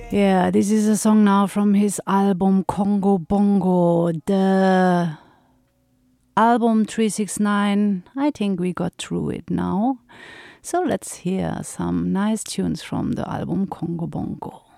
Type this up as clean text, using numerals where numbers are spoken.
Yeah, this is a song now from his album Congo Bongo. The album 369, I think we got through it now. So let's hear some nice tunes from the album Congo Bongo.